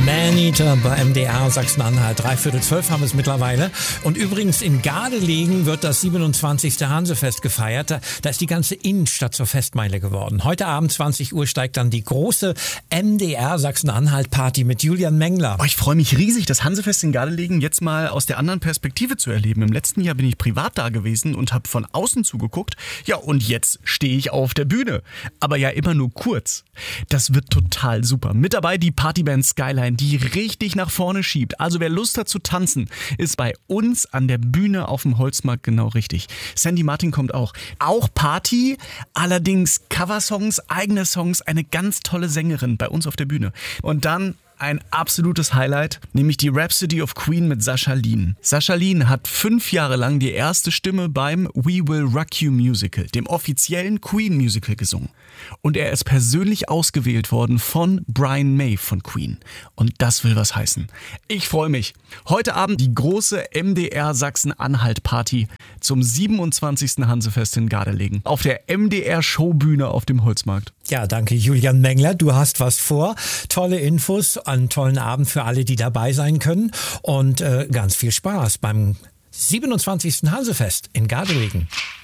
Maneater bei MDR Sachsen-Anhalt. 11:45 haben wir es mittlerweile. Und übrigens in Gardelegen wird das 27. Hansefest gefeiert. Da ist die ganze Innenstadt zur Festmeile geworden. Heute Abend 20 Uhr steigt dann die große MDR Sachsen-Anhalt-Party mit Julian Mengler. Ich freue mich riesig, das Hansefest in Gardelegen jetzt mal aus der anderen Perspektive zu erleben. Im letzten Jahr bin ich privat da gewesen und habe von außen zugeguckt. Ja, und jetzt stehe ich auf der Bühne. Aber ja immer nur kurz. Das wird total super. Mit dabei die Partyband Skyline, die richtig nach vorne schiebt. Also wer Lust hat zu tanzen, ist bei uns an der Bühne auf dem Holzmarkt genau richtig. Sandy Martin kommt auch. Auch Party, allerdings Coversongs, eigene Songs, eine ganz tolle Sängerin bei uns auf der Bühne. Und dann ein absolutes Highlight, nämlich die Rhapsody of Queen mit Sascha Lien. Sascha Lien hat 5 Jahre lang die erste Stimme beim We Will Rock You Musical, dem offiziellen Queen Musical, gesungen. Und er ist persönlich ausgewählt worden von Brian May von Queen. Und das will was heißen. Ich freue mich. Heute Abend die große MDR Sachsen-Anhalt-Party zum 27. Hansefest in Gardelegen auf der MDR Showbühne auf dem Holzmarkt. Ja, danke Julian Mengler. Du hast was vor. Tolle Infos, einen tollen Abend für alle, die dabei sein können. Und ganz viel Spaß beim 27. Hansefest in Gardelegen.